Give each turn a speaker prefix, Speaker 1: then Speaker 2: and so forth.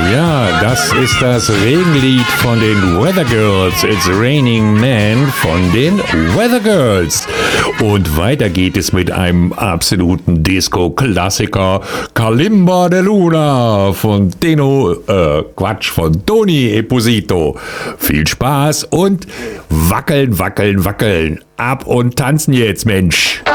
Speaker 1: Ja, das ist das Regenlied von den Weather Girls. It's Raining Man von den Weather Girls. Und weiter geht es mit einem absoluten Disco-Klassiker. Kalimba de Luna von von Tony Esposito. Viel Spaß und wackeln, wackeln, wackeln. Ab und tanzen jetzt, Mensch.